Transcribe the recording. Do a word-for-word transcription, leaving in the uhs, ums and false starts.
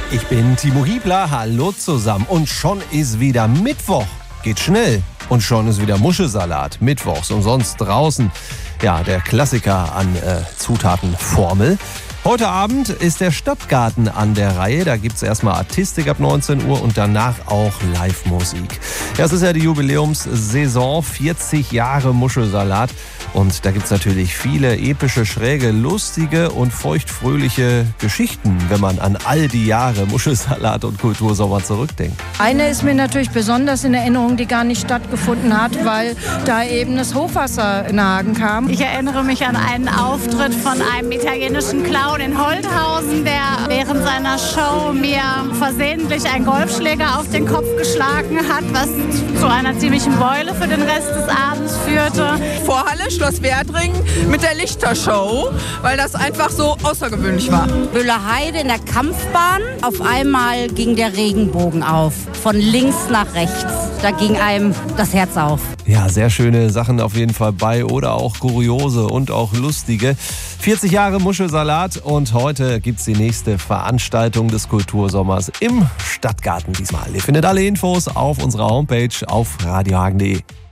Ich bin Timo Hiebler, hallo zusammen. Und schon ist wieder Mittwoch. Geht schnell. Und schon ist wieder Muschelsalat. Mittwochs umsonst draußen. Ja, der Klassiker an äh, Zutatenformel. Heute Abend ist der Stadtgarten an der Reihe. Da gibt's erstmal Artistik ab neunzehn Uhr und danach auch Live-Musik. Ja, es ist ja die Jubiläumssaison, vierzig Jahre Muschelsalat. Und da gibt's natürlich viele epische, schräge, lustige und feuchtfröhliche Geschichten, wenn man an all die Jahre Muschelsalat und Kultursommer zurückdenkt. Eine ist mir natürlich besonders in Erinnerung, die gar nicht stattgefunden hat, weil da eben das Hochwasser in Hagen kam. Ich erinnere mich an einen Auftritt von einem italienischen Clown in Holthausen, der während seiner Show mir versehentlich einen Golfschläger auf den Kopf geschlagen hat, was zu einer ziemlichen Beule für den Rest des Abends führte. Vorhalle, Schloss Werdring mit der Lichtershow, weil das einfach so außergewöhnlich war. Böhlerheide in der Kampfbahn. Auf einmal ging der Regenbogen auf, von links nach rechts. Da ging einem das Herz auf. Ja, sehr schöne Sachen auf jeden Fall bei oder auch kuriose und auch lustige. vierzig Jahre Muschelsalat und heute gibt's die nächste Veranstaltung des Kultursommers im Stadtgarten diesmal. Ihr findet alle Infos auf unserer Homepage auf radiohagen punkt de.